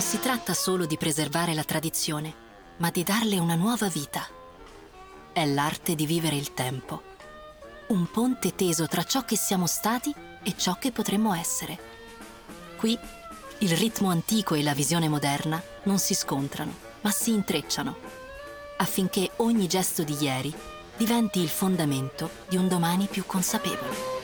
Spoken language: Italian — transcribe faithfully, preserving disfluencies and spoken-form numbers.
Non si tratta solo di preservare la tradizione, ma di darle una nuova vita. È l'arte di vivere il tempo. Un ponte teso tra ciò che siamo stati e ciò che potremmo essere. Qui, il ritmo antico e la visione moderna non si scontrano, ma si intrecciano, affinché ogni gesto di ieri diventi il fondamento di un domani più consapevole.